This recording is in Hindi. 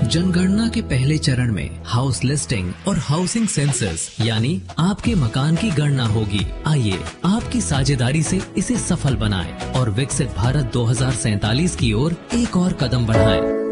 जनगणना के पहले चरण में हाउस लिस्टिंग और हाउसिंग सेंसस यानी आपके मकान की गणना होगी। आइए आपकी साझेदारी से इसे सफल बनाएं और विकसित भारत 2047 की ओर एक और कदम बढ़ाएं।